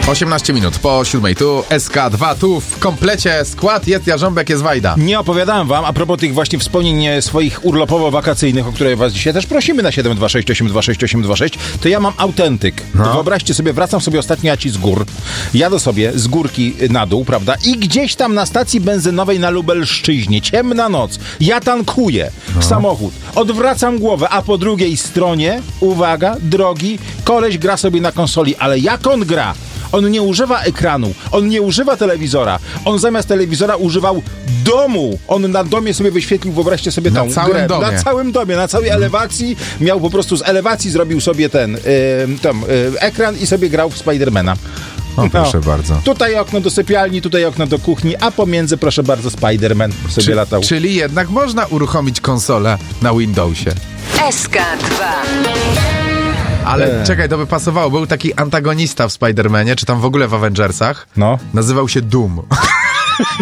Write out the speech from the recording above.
18 minut po 7. Tu SK2, tu w komplecie skład jest Jarząbek, jest Wajda. Nie opowiadałem wam, a propos tych właśnie wspomnień swoich urlopowo-wakacyjnych, o które was dzisiaj też prosimy na 726826826, to ja mam autentyk. No. Wyobraźcie sobie, wracam sobie ostatnio z gór, jadę sobie z górki na dół, prawda, i gdzieś tam na stacji benzynowej na Lubelszczyźnie, ciemna noc, ja tankuję samochód, odwracam głowę, a po drugiej stronie, uwaga, drogi, koleś gra sobie na konsoli, ale jak on gra? On nie używa ekranu, on nie używa telewizora, on zamiast telewizora używał domu. On na domie sobie wyświetlił, wyobraźcie sobie tą grę. Na całym domie, na całej elewacji. Miał po prostu z elewacji, zrobił sobie ten ekran i sobie grał w Spidermana. O, proszę bardzo. Tutaj okno do sypialni, tutaj okno do kuchni, a pomiędzy, proszę bardzo, Spiderman sobie latał. Czyli jednak można uruchomić konsolę na Windowsie. SK2. Ale czekaj, to by pasowało. Był taki antagonista w Spidermanie, czy tam w ogóle w Avengersach. No. Nazywał się Doom.